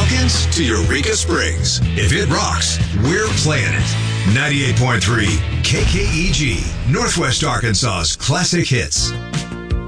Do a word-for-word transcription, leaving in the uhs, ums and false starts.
Elkins to Eureka Springs. If it rocks, we're playing it. ninety-eight point three K K E G, Northwest Arkansas's classic hits.